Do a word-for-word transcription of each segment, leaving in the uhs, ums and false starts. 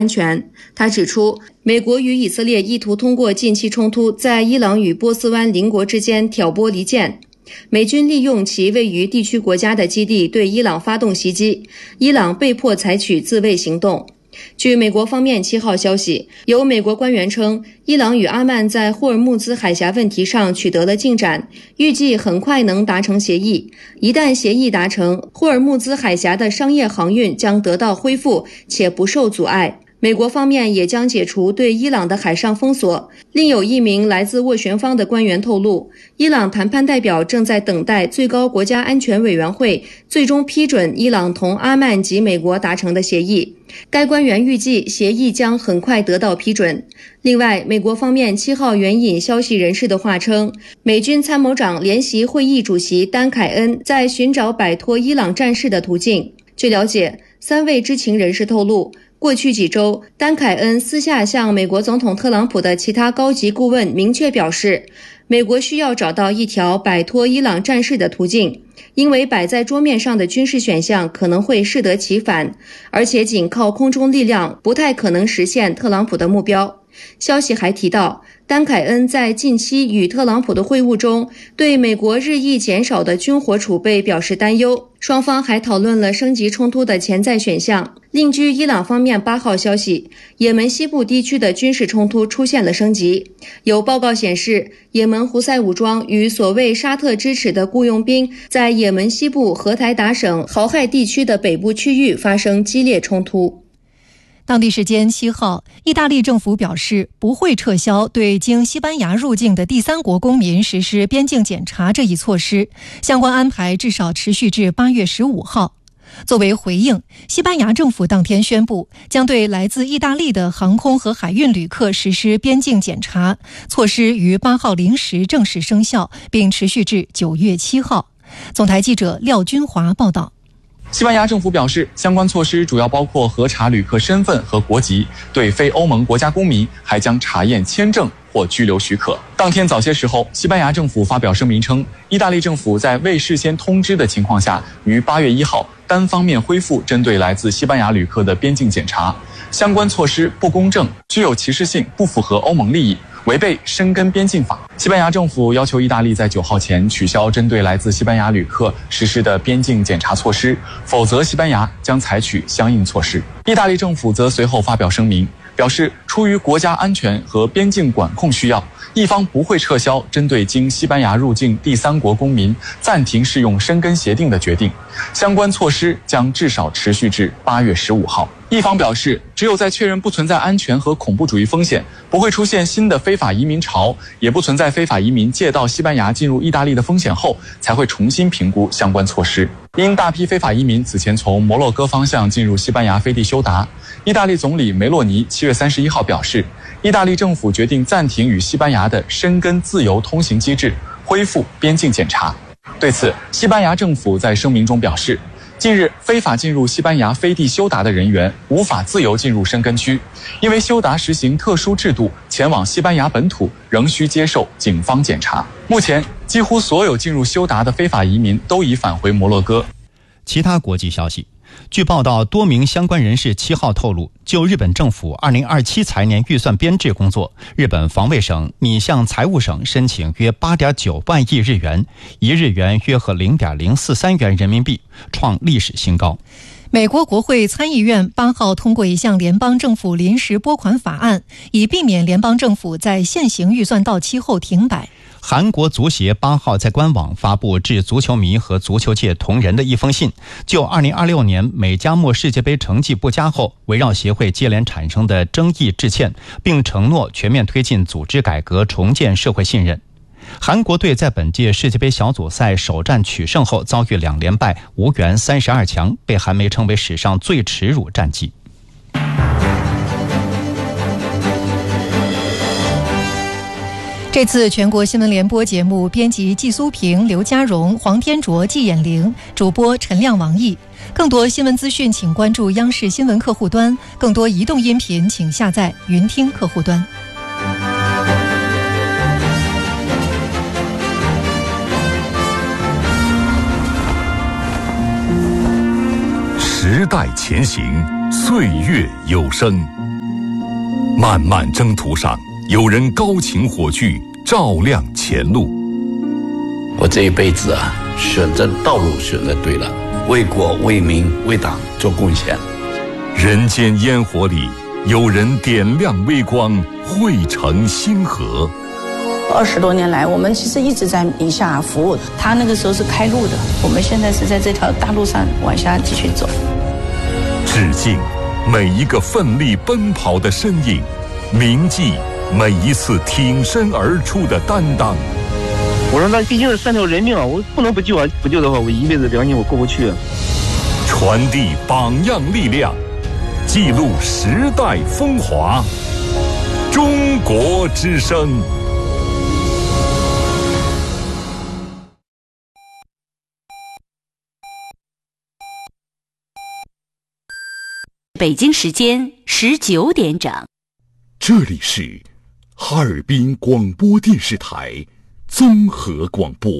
安全。他指出，美国与以色列意图通过近期冲突在伊朗与波斯湾邻国之间挑拨离间。美军利用其位于地区国家的基地对伊朗发动袭击，伊朗被迫采取自卫行动。据美国方面七号消息，有美国官员称，伊朗与阿曼在霍尔木兹海峡问题上取得了进展，预计很快能达成协议。一旦协议达成，霍尔木兹海峡的商业航运将得到恢复，且不受阻碍。美国方面也将解除对伊朗的海上封锁。另有一名来自斡旋方的官员透露，伊朗谈判代表正在等待最高国家安全委员会最终批准伊朗同阿曼及美国达成的协议。该官员预计协议将很快得到批准。另外，美国方面七号援引消息人士的话称，美军参谋长联席会议主席丹凯恩在寻找摆脱伊朗战事的途径。据了解，三位知情人士透露，过去几周，丹凯恩私下向美国总统特朗普的其他高级顾问明确表示，美国需要找到一条摆脱伊朗战事的途径，因为摆在桌面上的军事选项可能会适得其反，而且仅靠空中力量不太可能实现特朗普的目标。消息还提到，丹凯恩在近期与特朗普的会晤中，对美国日益减少的军火储备表示担忧。双方还讨论了升级冲突的潜在选项。另据伊朗方面八号消息，也门西部地区的军事冲突出现了升级。有报告显示，也门胡塞武装与所谓沙特支持的雇佣兵在也门西部荷台达省豪亥地区的北部区域发生激烈冲突。 当地时间七号，意大利政府表示不会撤销对经西班牙入境的第三国公民实施边境检查这一措施，相关安排至少持续至八月十五号。作为回应，西班牙政府当天宣布，将对来自意大利的航空和海运旅客实施边境检查，措施于八号零时正式生效，并持续至九月七号。总台记者廖军华报道。 西班牙政府表示，相关措施主要包括核查旅客身份和国籍，对非欧盟国家公民还将查验签证或居留许可。当天早些时候，西班牙政府发表声明称，意大利政府在未事先通知的情况下，于八月一号单方面恢复针对来自西班牙旅客的边境检查，相关措施不公正、具有歧视性、不符合欧盟利益，违背申根边境法。西班牙政府要求意大利在九号前取消针对来自西班牙旅客实施的边境检查措施，否则西班牙将采取相应措施。意大利政府则随后发表声明，表示出于国家安全和边境管控需要，一方不会撤销针对经西班牙入境第三国公民暂停适用申根协定的决定，相关措施将至少持续至八月十五号。一方表示，只有在确认不存在安全和恐怖主义风险，不会出现新的非法移民潮，也不存在非法移民借道西班牙进入意大利的风险后，才会重新评估相关措施。因大批非法移民此前从摩洛哥方向进入西班牙飞地休达，意大利总理梅洛尼七月三十一号表示，意大利政府决定暂停与西班牙的申根自由通行机制，恢复边境检查。对此，西班牙政府在声明中表示，近日非法进入西班牙飞地休达的人员无法自由进入申根区，因为休达实行特殊制度，前往西班牙本土仍需接受警方检查。目前几乎所有进入休达的非法移民都已返回摩洛哥。 其他国际消息，据报道，多名相关人士七号透露，就日本政府二零二七财年预算编制工作，日本防卫省拟向财务省申请约 八点九万亿日元，一日元约合 零点零四三元人民币，创历史新高。 美国国会参议院八号通过一项联邦政府临时拨款法案，以避免联邦政府在现行预算到期后停摆。 韩国足协八号在官网发布致足球迷和足球界同仁的一封信，就二零二六年美加墨世界杯成绩不佳后围绕协会接连产生的争议致歉，并承诺全面推进组织改革，重建社会信任。韩国队在本届世界杯小组赛首战取胜后遭遇两连败，无缘三十二强，被韩媒称为史上最耻辱战绩。 这次全国新闻联播节目编辑季苏平、刘家荣、黄天卓、季衍玲，主播陈亮、王毅。更多新闻资讯请关注央视新闻客户端，更多移动音频请下载云听客户端。 时代前行，岁月有声。 漫漫征途上，有人高擎火炬，照亮前路。 我这一辈子啊，选择道路选择对了，为国为民为党做贡献。 人间烟火里，有人点亮微光，汇成星河。 二十多年来，我们其实一直在宁夏服务。他那个时候是开路的，我们现在是在这条大路上往下继续走。 致敬每一个奋力奔跑的身影，铭记每一次挺身而出的担当。 我说那毕竟是三条人命啊，我不能不救啊！不救的话，我一辈子良心我过不去。 传递榜样力量，记录时代风华。中国之声。 北京时间十九点整。 这里是哈尔滨广播电视台综合广播。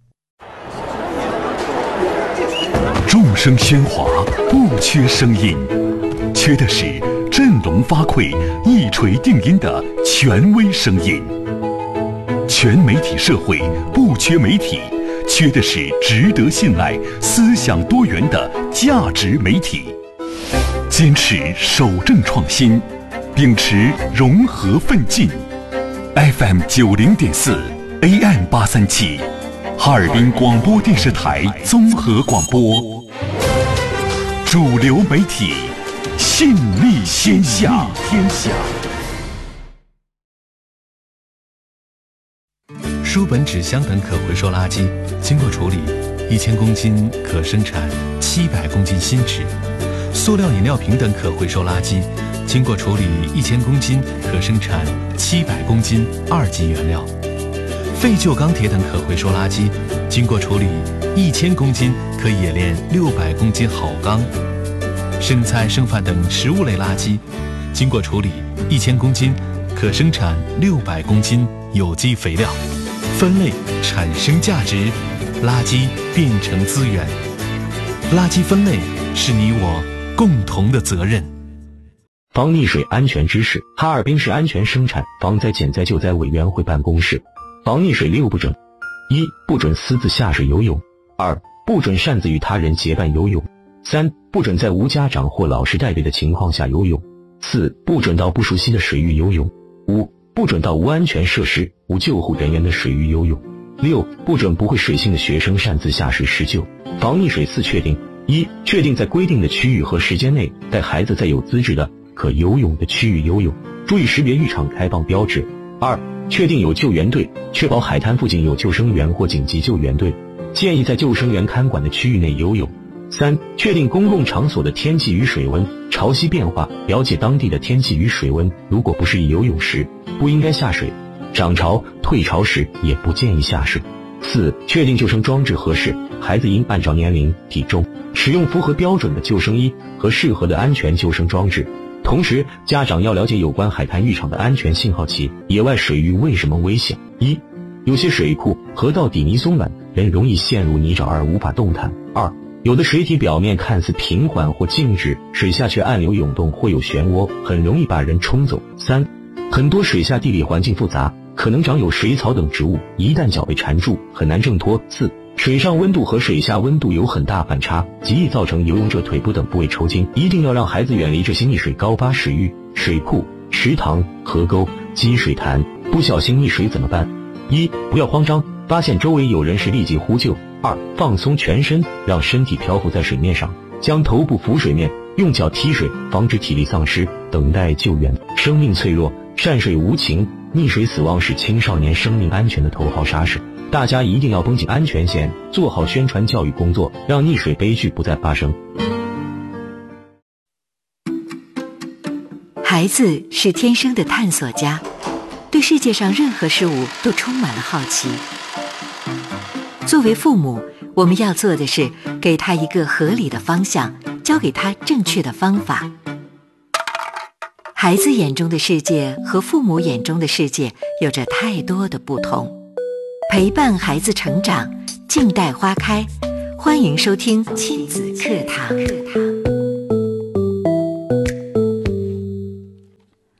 众声喧哗，不缺声音，缺的是振聋发聩、一锤定音的权威声音。全媒体社会不缺媒体，缺的是值得信赖、思想多元的价值媒体。坚持守正创新，秉持融合奋进。F M 九零点四 A M 八三七，哈尔滨广播电视台综合广播，主流媒体，信力天下。天下。 书本、纸箱等可回收垃圾，经过处理，一千公斤可生产七百公斤新纸。塑料饮料瓶等可回收垃圾，经过处理一千公斤可生产七百公斤二级原料。废旧钢铁等可回收垃圾，经过处理一千公斤可冶炼六百公斤好钢。剩菜剩饭等食物类垃圾，经过处理一千公斤可生产六百公斤有机肥料。分类产生价值，垃圾变成资源。垃圾分类是你我共同的责任。 防溺水安全知识：哈尔滨市安全生产防灾减灾救灾委员会办公室。防溺水六不准：一、不准私自下水游泳；二、不准擅自与他人结伴游泳；三、不准在无家长或老师带队的情况下游泳；四、不准到不熟悉的水域游泳；五、不准到无安全设施、无救护人员的水域游泳；六、不准不会水性的学生擅自下水施救。防溺水四确定：一、确定在规定的区域和时间内带孩子在有资质的可游泳的区域游泳，注意识别浴场开放标志。二、确定有救援队，确保海滩附近有救生员或紧急救援队，建议在救生员看管的区域内游泳。三、确定公共场所的天气与水温、潮汐变化，了解当地的天气与水温，如果不适宜游泳时，不应该下水；涨潮、退潮时也不建议下水。四、确定救生装置合适，孩子应按照年龄、体重使用符合标准的救生衣和适合的安全救生装置。同时，家长要了解有关海滩浴场的安全信号器。野外水域为什么危险？一、有些水库、河道底泥松软，人容易陷入泥沼而无法动弹。二、有的水体表面看似平缓或静止，水下却暗流涌动或有漩涡，很容易把人冲走。三、很多水下地理环境复杂，可能长有水草等植物，一旦脚被缠住，很难挣脱。四、水上温度和水下温度有很大反差，极易造成游泳者腿部等部位抽筋。一定要让孩子远离这些溺水高发水域、水库、池塘、河沟、积水潭。不小心溺水怎么办？一、不要慌张，发现周围有人时立即呼救。二、放松全身，让身体漂浮在水面上，将头部浮水面，用脚踢水，防止体力丧失，等待救援。生命脆弱，善水无情，溺水死亡是青少年生命安全的头号杀手。大家一定要绷紧安全线，做好宣传教育工作，让溺水悲剧不再发生。 孩子是天生的探索家，对世界上任何事物都充满了好奇。作为父母，我们要做的是给他一个合理的方向，教给他正确的方法。孩子眼中的世界和父母眼中的世界有着太多的不同。陪伴孩子成长，静待花开。欢迎收听亲子课堂。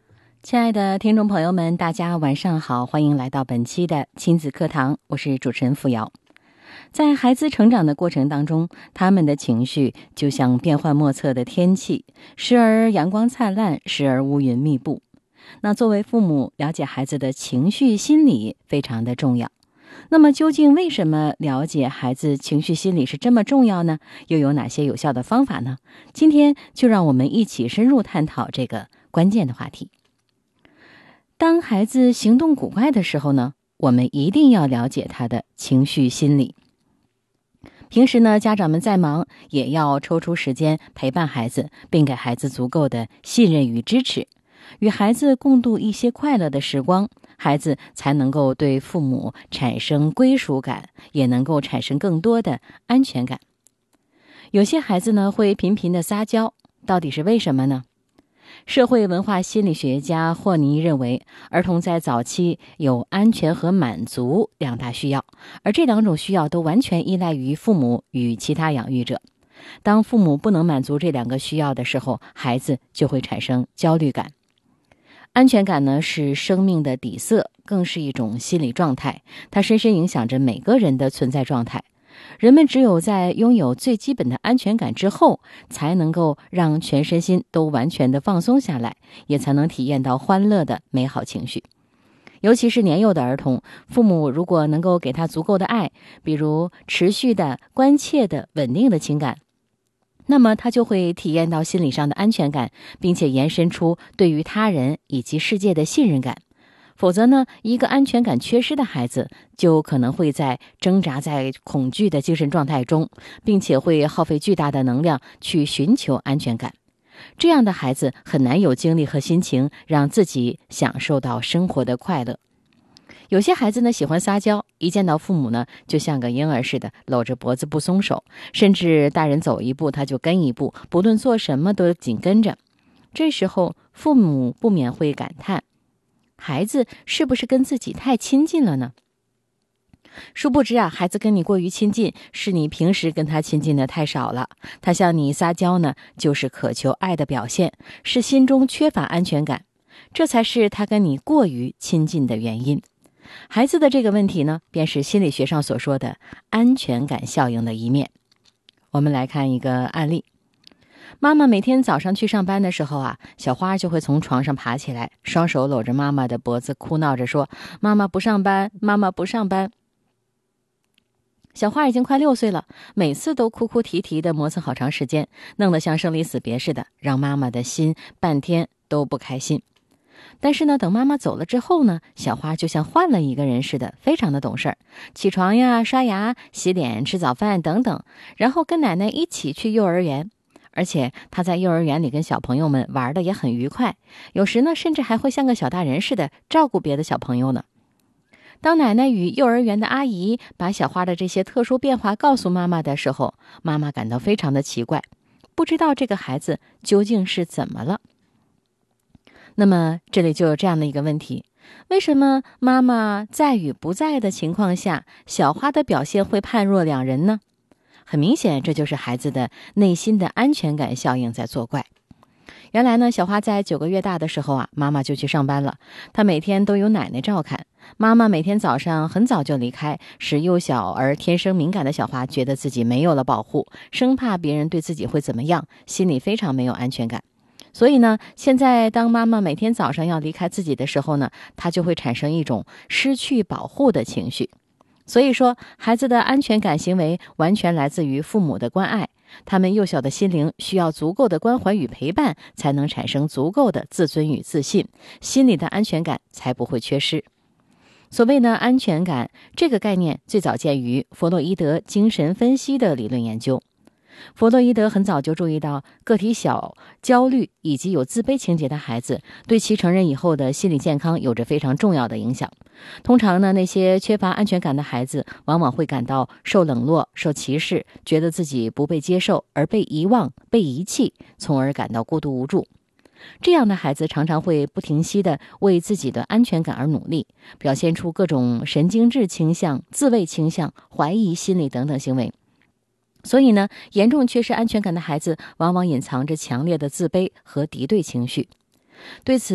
亲爱的听众朋友们，大家晚上好，欢迎来到本期的亲子课堂，我是主持人付瑶。在孩子成长的过程当中，他们的情绪就像变幻莫测的天气，时而阳光灿烂，时而乌云密布。那作为父母，了解孩子的情绪心理非常的重要。那么究竟为什么了解孩子情绪心理是这么重要呢？又有哪些有效的方法呢？今天就让我们一起深入探讨这个关键的话题。当孩子行动古怪的时候呢，我们一定要了解他的情绪心理。平时呢，家长们再忙，也要抽出时间陪伴孩子，并给孩子足够的信任与支持，与孩子共度一些快乐的时光，孩子才能够对父母产生归属感，也能够产生更多的安全感。有些孩子呢，会频频的撒娇，到底是为什么呢？社会文化心理学家霍尼认为，儿童在早期有安全和满足两大需要，而这两种需要都完全依赖于父母与其他养育者。当父母不能满足这两个需要的时候，孩子就会产生焦虑感。安全感呢，是生命的底色，更是一种心理状态，它深深影响着每个人的存在状态。人们只有在拥有最基本的安全感之后，才能够让全身心都完全的放松下来，也才能体验到欢乐的美好情绪。尤其是年幼的儿童，父母如果能够给他足够的爱，比如持续的、关切的、稳定的情感，那么他就会体验到心理上的安全感，并且延伸出对于他人以及世界的信任感。否则呢，一个安全感缺失的孩子就可能会在挣扎在恐惧的精神状态中，并且会耗费巨大的能量去寻求安全感。这样的孩子很难有精力和心情让自己享受到生活的快乐。有些孩子呢，喜欢撒娇，一见到父母呢，就像个婴儿似的搂着脖子不松手，甚至大人走一步他就跟一步，不论做什么都紧跟着。这时候父母不免会感叹，孩子是不是跟自己太亲近了呢？殊不知啊，孩子跟你过于亲近，是你平时跟他亲近的太少了。他向你撒娇呢，就是渴求爱的表现，是心中缺乏安全感，这才是他跟你过于亲近的原因。孩子的这个问题呢，便是心理学上所说的安全感效应的一面。我们来看一个案例。妈妈每天早上去上班的时候啊，小花就会从床上爬起来，双手搂着妈妈的脖子，哭闹着说：“妈妈不上班，妈妈不上班。”小花已经快六岁了，每次都哭哭啼啼的磨蹭好长时间，弄得像生离死别似的，让妈妈的心半天都不开心。但是呢，等妈妈走了之后呢，小花就像换了一个人似的，非常的懂事儿，起床呀、刷牙、洗脸、吃早饭等等，然后跟奶奶一起去幼儿园。而且他在幼儿园里跟小朋友们玩的也很愉快，有时呢甚至还会像个小大人似的照顾别的小朋友呢。当奶奶与幼儿园的阿姨把小花的这些特殊变化告诉妈妈的时候，妈妈感到非常的奇怪，不知道这个孩子究竟是怎么了。那么这里就有这样的一个问题，为什么妈妈在与不在的情况下，小花的表现会判若两人呢？很明显，这就是孩子的内心的安全感效应在作怪。原来呢，小花在九个月大的时候啊，妈妈就去上班了，她每天都有奶奶照看。妈妈每天早上很早就离开，使幼小而天生敏感的小花觉得自己没有了保护，生怕别人对自己会怎么样，心里非常没有安全感。所以呢，现在当妈妈每天早上要离开自己的时候呢，她就会产生一种失去保护的情绪。所以说，孩子的安全感行为完全来自于父母的关爱，他们幼小的心灵需要足够的关怀与陪伴，才能产生足够的自尊与自信，心里的安全感才不会缺失。所谓的安全感这个概念最早见于弗洛伊德精神分析的理论研究。弗洛伊德很早就注意到，个体小、焦虑以及有自卑情节的孩子对其成人以后的心理健康有着非常重要的影响。通常呢，那些缺乏安全感的孩子往往会感到受冷落、受歧视，觉得自己不被接受而被遗忘、被遗弃，从而感到孤独无助。这样的孩子常常会不停息地为自己的安全感而努力，表现出各种神经质倾向、自卫倾向、怀疑心理等等行为。所以呢，严重缺失安全感的孩子往往隐藏着强烈的自卑和敌对情绪。对此